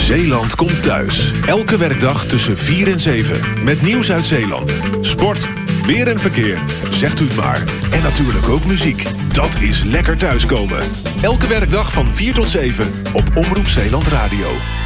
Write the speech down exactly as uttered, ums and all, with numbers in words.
Zeeland komt thuis. Elke werkdag tussen vier en zeven. Met nieuws uit Zeeland. Sport, weer en verkeer. Zegt u het maar. En natuurlijk ook muziek. Dat is lekker thuiskomen. Elke werkdag van vier tot zeven op Omroep Zeeland Radio.